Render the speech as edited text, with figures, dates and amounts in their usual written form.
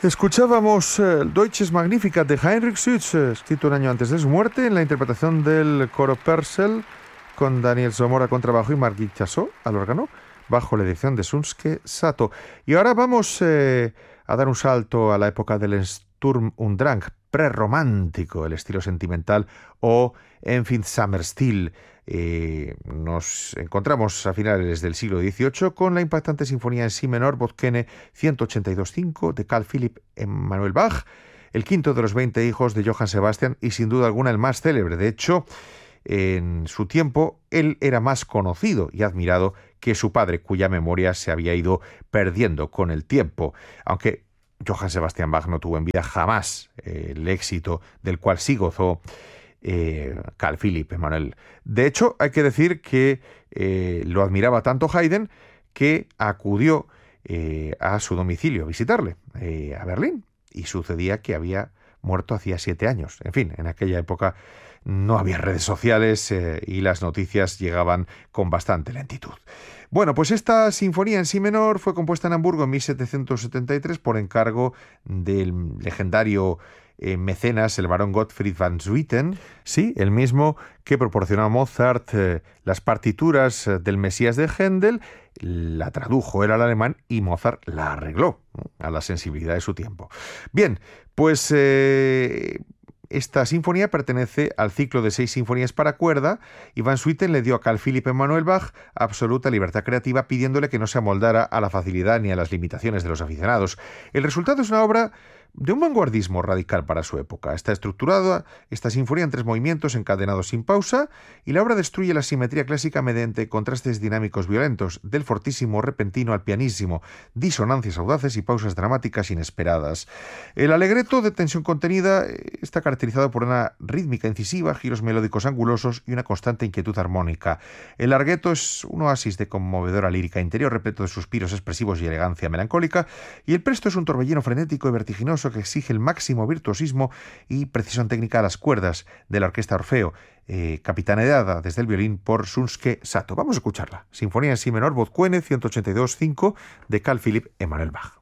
Escuchábamos el Deutsches Magnificat de Heinrich Sütz, escrito un año antes de su muerte, en la interpretación del coro Purcell, con Daniel Zamora contrabajo y Margit Chassot al órgano, bajo la dirección de Shunsuke Sato. Y ahora vamos a dar un salto a la época del Sturm und Drang, prerromántico, el estilo sentimental, o Empfindsamer-Stil. Nos encontramos a finales del siglo XVIII con la impactante sinfonía en si menor Botkene 182.5 de Carl Philipp Emanuel Bach, el quinto de los 20 hijos de Johann Sebastian y sin duda alguna el más célebre. De hecho, en su tiempo él era más conocido y admirado que su padre, cuya memoria se había ido perdiendo con el tiempo, aunque Johann Sebastian Bach no tuvo en vida jamás el éxito del cual sí gozó Carl Philipp Emanuel. De hecho, hay que decir que lo admiraba tanto Haydn que acudió a su domicilio a visitarle, a Berlín, y sucedía que había muerto hacía 7 años. En fin, en aquella época no había redes sociales y las noticias llegaban con bastante lentitud. Bueno, pues esta sinfonía en si menor fue compuesta en Hamburgo en 1773 por encargo del legendario mecenas, el barón Gottfried van Swieten, sí, el mismo que proporcionó a Mozart las partituras del Mesías de Händel, la tradujo él al alemán y Mozart la arregló, ¿no?, a la sensibilidad de su tiempo. Bien, pues esta sinfonía pertenece al ciclo de 6 sinfonías para cuerda y Van Swieten le dio a Carl Philipp Emanuel Bach absoluta libertad creativa, pidiéndole que no se amoldara a la facilidad ni a las limitaciones de los aficionados. El resultado es una obra de un vanguardismo radical para su época. Está estructurada esta sinfonía en 3 movimientos encadenados sin pausa, y la obra destruye la simetría clásica mediante contrastes dinámicos violentos, del fortísimo repentino al pianísimo, disonancias audaces y pausas dramáticas inesperadas. El allegretto de tensión contenida está caracterizado por una rítmica incisiva, giros melódicos angulosos y una constante inquietud armónica. El larghetto es un oasis de conmovedora lírica interior, repleto de suspiros expresivos y elegancia melancólica, y el presto es un torbellino frenético y vertiginoso que exige el máximo virtuosismo y precisión técnica a las cuerdas de la orquesta Orfeo, capitaneada desde el violín por Shunsuke Sato. Vamos a escucharla. Sinfonía en si menor, Botkene 182.5 de Carl Philipp Emanuel Bach.